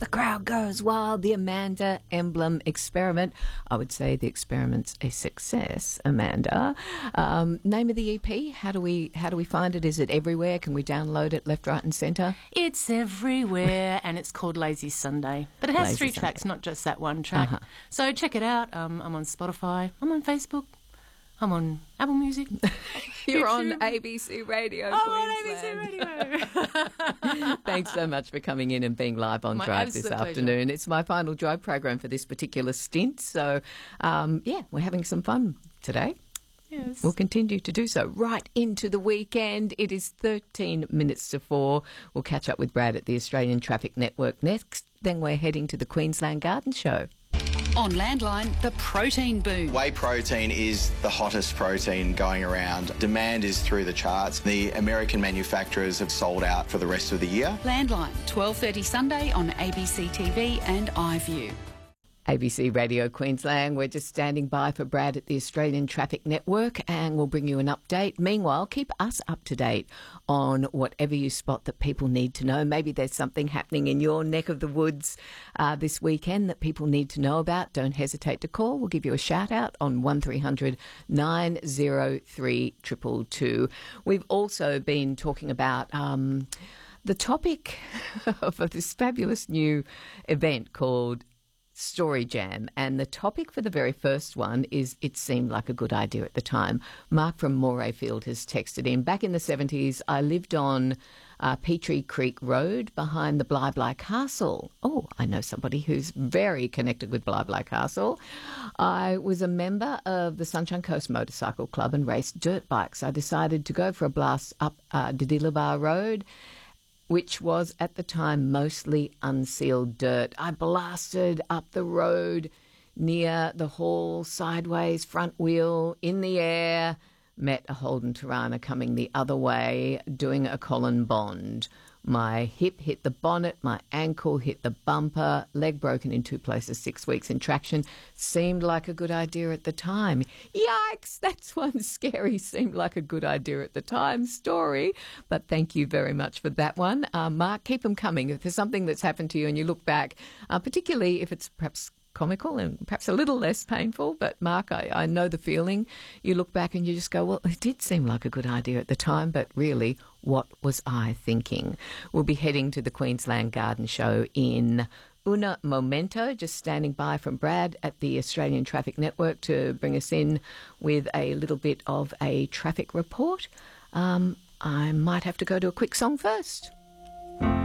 The crowd goes wild. The Amanda Emblem experiment. I would say the experiment's a success, Amanda. Name of the EP. How do we find it? Is it everywhere? Can we download it left, right, and centre? It's everywhere, and it's called Lazy Sunday. But it has Lazy three Sunday. tracks, not just that one track. So check it out. I'm on Spotify. I'm on Facebook. I'm on Apple Music. You're on YouTube. ABC Radio. I'm on Queensland. ABC Radio. Thanks so much for coming in and being live on My Drive this absolute pleasure. afternoon. It's my final Drive program for this particular stint. So, we're having some fun today. Yes. We'll continue to do so right into the weekend. It is 13 minutes to 4. We'll catch up with Brad at the Australian Traffic Network next. Then we're heading to the Queensland Garden Show. On Landline, the protein boom. Whey protein is the hottest protein going around. Demand is through the charts. The American manufacturers have sold out for the rest of the year. Landline, 12:30 Sunday on ABC TV and iView. ABC Radio Queensland, we're just standing by for Brad at the Australian Traffic Network and we'll bring you an update. Meanwhile, keep us up to date on whatever you spot that people need to know. Maybe there's something happening in your neck of the woods this weekend that people need to know about. Don't hesitate to call. We'll give you a shout out on 1300 903 222. We've also been talking about the topic of this fabulous new event called Story Jam, and the topic for the very first one is it seemed like a good idea at the time. Mark from Morayfield has texted in. Back in the 70s, I lived on Petrie Creek Road behind the Bly Castle. Oh, I know somebody who's very connected with Bly Castle. I was a member of the Sunshine Coast Motorcycle Club and raced dirt bikes. I decided to go for a blast up Didillabar Road, which was at the time mostly unsealed dirt. I blasted up the road near the hall, sideways, front wheel, in the air, met a Holden Tirana coming the other way, doing a Colin Bond. My hip hit the bonnet, my ankle hit the bumper, leg broken in 2 places, 6 weeks in traction. Seemed like a good idea at the time. Yikes, that's one scary, seemed like a good idea at the time story. But thank you very much for that one. Mark, keep them coming. If there's something that's happened to you and you look back, particularly if it's perhaps comical and perhaps a little less painful, but Mark, I know the feeling. You look back and you just go, well, it did seem like a good idea at the time, but really, what was I thinking? We'll be heading to the Queensland Garden Show in un momento, just standing by from Brad at the Australian Traffic Network to bring us in with a little bit of a traffic report. I might have to go to a quick song first.